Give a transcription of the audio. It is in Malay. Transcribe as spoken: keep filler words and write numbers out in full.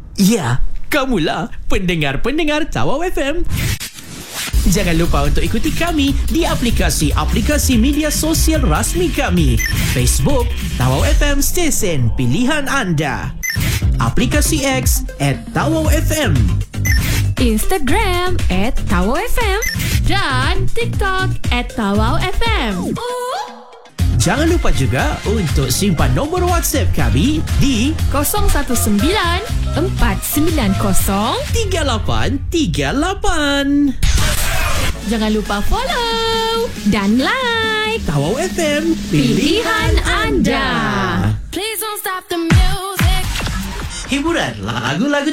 Ya, kamulah pendengar-pendengar Tawau F M. Jangan lupa untuk ikuti kami di aplikasi-aplikasi media sosial rasmi kami. Facebook, Tawau F M stesen pilihan anda. Aplikasi X at Tawau F M. Instagram at Tawau F M. Dan TikTok at Tawau F M. Jangan lupa juga untuk simpan nombor WhatsApp kami di kosong satu sembilan empat sembilan kosong. tiga lapan tiga lapan. Jangan lupa follow dan like Tawau F M, pilihan anda. Please don't stop the music. Hiburan lagu-lagu